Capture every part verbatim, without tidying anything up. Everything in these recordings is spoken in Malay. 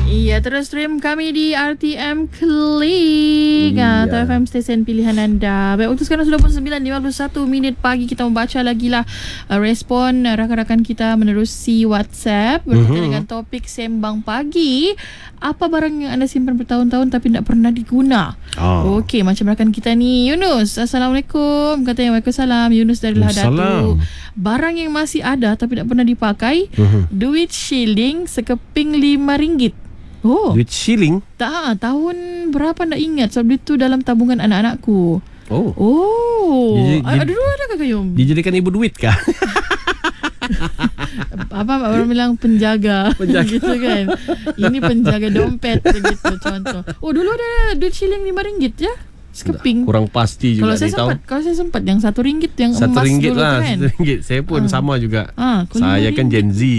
Iya, terus stream kami di R T M Klik, Iya. atau F M stesen pilihan anda. Baik, waktu sekarang sudah pukul sembilan lima puluh satu minit pagi. Kita membaca lagi lah uh, respon uh, rakan-rakan kita menerusi WhatsApp berkaitan Mhm. dengan topik sembang pagi. Apa barang yang anda simpan bertahun-tahun tapi tidak pernah diguna? Oh. Okey, macam rakan kita ni, Yunus. Assalamualaikum. Katanya Waalaikumsalam. Yunus dari Lahadatu. Waalaikumsalam. Barang yang masih ada tapi tidak pernah dipakai, Mhm. duit shilling sekeping lima ringgit. Oh, Duit shilling. tak, tahun berapa tak ingat. Sebab duit tu dalam tabungan anak-anakku. Oh. Oh, Jadi- ada dulu ada ke Kayum? Dijadikan ibu duit kah? Apa orang bilang penjaga, Penjaga. gitu kan. Ini penjaga dompet begitu contoh. Oh, dulu ada duit shilling lima ringgit ya, sekeping. Kurang pasti juga Kalau saya ni tahu. sempat, kalau saya sempat yang satu ringgit yang Satu emas ringgit dulu lah, tu kan. satu ringgit. Saya pun Ah. sama juga. Ah, kalau Saya lima kan Gen Z.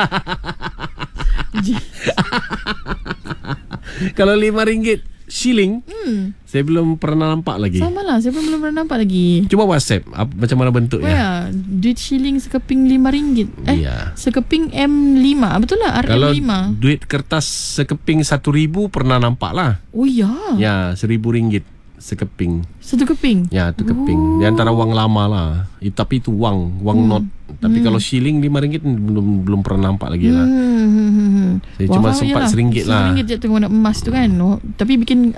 Kalau lima ringgit shilling, Hmm, saya belum pernah nampak lagi. sama lah. Saya pun belum pernah nampak lagi. Cuba WhatsApp ap- macam mana Oh bentuknya. ya, duit shilling sekeping lima ringgit. Eh, Iya. sekeping M lima. Betul lah, R M Kalau lima. duit kertas sekeping satu ribu pernah nampak lah. Oh ya, Ya, seribu ringgit sekeping. satu keping. Ya, itu keping. Oh. Di antara wang lama lah. I, tapi itu wang, wang Hmm. not. Tapi kalau shilling lima ringgit belum belum pernah nampak lagi lah. Hmm, hmm, hmm, hmm. Saya cuma sempat yelah, seringgit lah. Seringgit je tengok nak emas tu kan. Oh, tapi bikin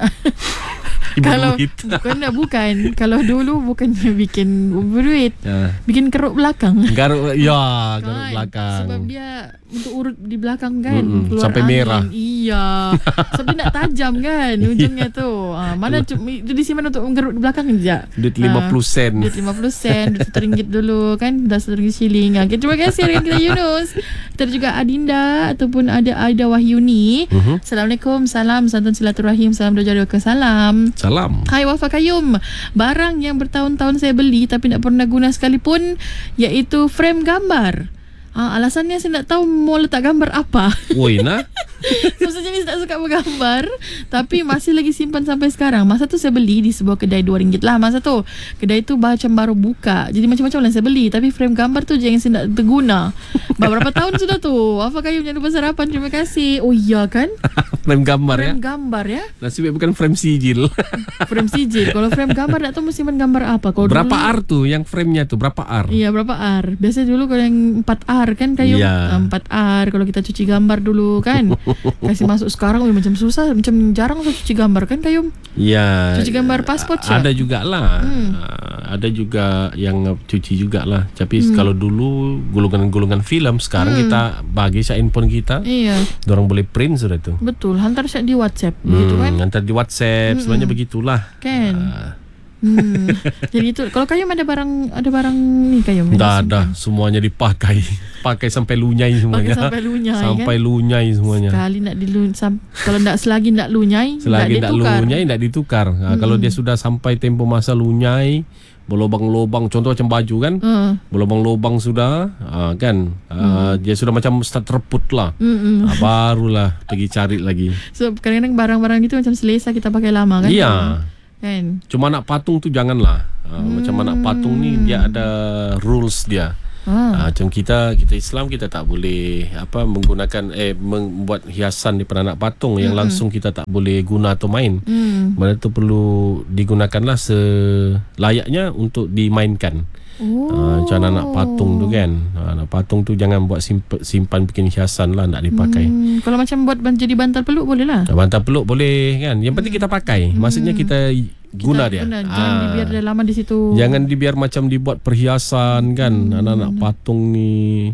Ibu kalau duit. bukan lah, bukan. Kalau dulu bukannya bikin berduit, Ya. bikin keruk belakang. Garuk, ya, garuk Kan? belakang. Sebab dia untuk urut di belakang kan, Mm-mm, keluar sampai angin. merah. Iya. Sebab dia nak tajam kan ujungnya tu. Ha, mana tu, itu disimpan untuk menggerut di belakang je. Duit lima puluh sen. Duit lima puluh sen, duit satu ringgit dulu kan, dah satu ringgit shilling. Ha, okay, terima kasih rakan kita Yunus. Kita ada juga Adinda ataupun ada Aida Wahyuni. Mhm. Assalamualaikum, salam santun silaturahim, salam doa jadual ke salam. Salam. Hai Wafa Kayum, barang yang bertahun-tahun saya beli tapi tak pernah guna sekalipun, iaitu frame gambar. Ah, alasannya saya tak tahu mau letak gambar apa. Woi nah. Sebab saya jenis tak suka bergambar, tapi masih lagi simpan sampai sekarang. Masa tu saya beli di sebuah kedai dua ringgit lah masa tu. Kedai tu macam baru buka, jadi macam-macam lah saya beli. Tapi frame gambar tu je yang saya tak terguna. Berapa tahun sudah tu. Wafa Kayum, jangan lupa sarapan. Terima kasih. Oh iya kan, Frame gambar ya. frame gambar ya. Nasib baik bukan frame sijil. Frame sijil. Kalau frame gambar tak tahu mesti simpan gambar apa. Kalau Berapa dulu, R tuh yang frame-nya tuh? Berapa R? Iya, berapa R? Biasa dulu kalau yang empat R kan Kayum. Iya. Ah, empat R kalau kita cuci gambar dulu kan. Kasih masuk sekarang weh, macam susah, macam jarang saya cuci gambar kan Kayum. Ya. Cuci gambar pasport siap? Ada juga lah. Hmm. Ah, Ada juga yang cuci juga lah. Tapi kalau dulu gulungan-gulungan film, sekarang Hmm. kita bagi sa handphone kita, Iya, dorang boleh print sudah tuh. betul. Hantar shot di WhatsApp begitu kan. Hmm, nanti di WhatsApp, sebenarnya begitulah. Kan. Ah, Hmm. Jadi itu kalau Kayum ada barang ada barang ni Kayum. Dah Ada dah semuanya dipakai. Pakai sampai lunyai Pakai semuanya. sampai lunyai Sampai kan. lunyai semuanya. Sekali nak dilun sam, kalau nak selagi nak lunyai, Selagi tak ditukar. lunyai tak ditukar. Ha, kalau dia sudah sampai tempoh masa lunyai, berlubang-lubang, contoh macam baju kan, Ha. berlubang-lubang sudah, ha, kan, ha, dia sudah macam start terput lah. Hmm. Ha, barulah pergi cari lagi. So kadang-kadang barang-barang itu macam selesa kita pakai lama kan. Iya. Kan. Cuma anak patung tu janganlah. Ha, Macam anak patung ni dia ada rules dia. Ha. Ha, macam kita kita Islam kita tak boleh apa menggunakan eh membuat hiasan daripada anak patung yang langsung kita tak boleh guna atau main. Hmm. Mana tu perlu digunakanlah selayaknya untuk dimainkan. Oh. Ha, macam anak patung tu kan. Ha, anak patung tu jangan buat simpan, simpan bikin hiasan lah, nak dipakai. Hmm, kalau macam buat ban- jadi bantal peluk boleh lah. Hmm. Bantal peluk boleh kan. Yang penting kita pakai. Maksudnya kita guna Kita dia. Guna. Jangan Ah. dibiar dia lama di situ. Jangan dibiar macam dibuat perhiasan kan. Anak-anak patung ni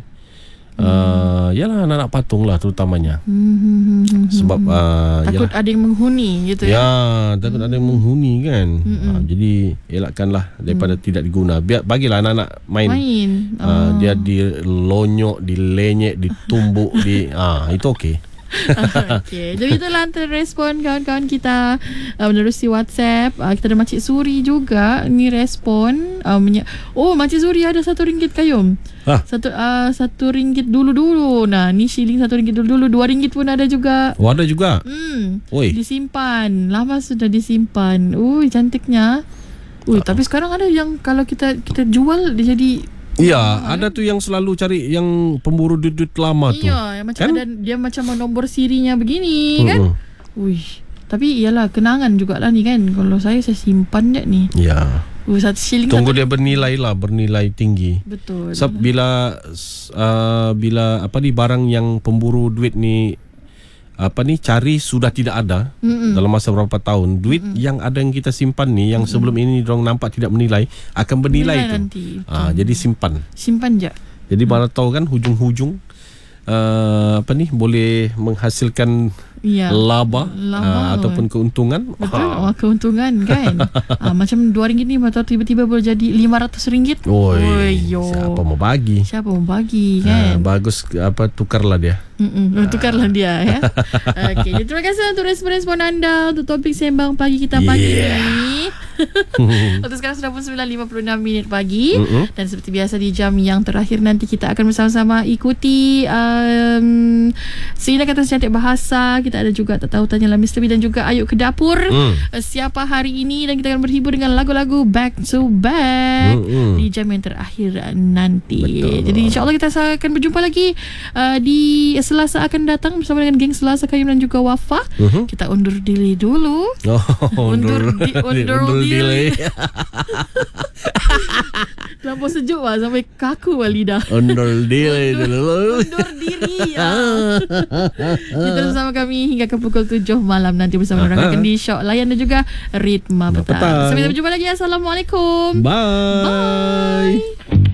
uh, yalah anak-anak patung lah terutamanya. Hmm, hmm, hmm, hmm, Sebab hmm. uh, takut yalah. ada yang menghuni gitu Ya, ya. takut ada yang menghuni kan. Ha, jadi elakkanlah daripada tidak diguna. Biar bagilah anak-anak main. Main. Ha, dia dilonyok, dilenyek, ditumbuk di ah itu okey. Okey, jadi itulah antara respon kawan-kawan kita uh, menerusi WhatsApp. Uh, kita ada Makcik Suri juga ni respon. Uh, menye- oh, Makcik Suri ada satu ringgit Kayum. Hah? Satu uh, satu ringgit dulu-dulu. Nah, ni shilling satu ringgit dulu-dulu. Dua ringgit pun ada juga. Oh, ada juga. Hmm. Oi. Disimpan. Lama sudah disimpan. Ui, cantiknya. Ui, tapi sekarang ada yang kalau kita kita jual dia jadi Ya, ada tu yang selalu cari yang pemburu duit-duit lama tu. Iya, macam kan? ada dia macam nombor sirinya begini kan. Mm-mm. Uish. Tapi iyalah kenangan jugalah ni kan. Kalau saya saya simpan je ni. Ya. Uh, satu shilling Tunggu satu. dia bernilai lah, bernilai tinggi. Betul. Sebab bila uh, bila apa ni barang yang pemburu duit ni apa ni cari sudah tidak ada Mm-mm. dalam masa berapa tahun, duit Mm-mm. yang ada yang kita simpan ni yang Mm-mm. sebelum ini dorang nampak tidak menilai akan bernilai tu. Nanti. Ah, jadi simpan. Simpan je. Jadi mana tahu kan hujung-hujung uh, apa ni boleh menghasilkan ya. laba, laba uh, ataupun keuntungan. Betul. Oh, keuntungan kan. ah, macam dua ringgit ni atau tiba-tiba boleh jadi lima ratus ringgit. Oi, siapa mau bagi? Siapa mau bagi kan? Uh, bagus apa tukarlah dia. Mm-mm, tukarlah dia ya. Okey, terima kasih untuk respon-respon anda untuk topik sembang pagi kita pagi yeah. ni. Untuk sekarang sudah pun sembilan lima puluh enam minit pagi. Mm-mm. Dan seperti biasa di jam yang terakhir nanti kita akan bersama-sama ikuti um, Sina Kata Secantik Bahasa. Kita ada juga Tak Tahu Tanyalah Mister B dan juga Ayuk ke Dapur. Mm. Uh, siapa hari ini, dan kita akan berhibur dengan lagu-lagu back to back Mm-mm. di jam yang terakhir nanti. Betul. Jadi insyaAllah kita akan berjumpa lagi uh, di Selasa akan datang bersama dengan geng Selasa Kayum dan juga Wafa. Uh-huh. Kita undur diri dulu. Oh, undur di, undur, undur diri. Terlampau sejuk lah sampai kaku lah lidah. Undur diri dulu. Undur diri ya. Kita bersama kami hingga ke pukul tujuh malam nanti bersama uh-huh. rakan di Syok Layan dan juga Ritma Petang. Sampai berjumpa lagi. Assalamualaikum. Bye. Bye.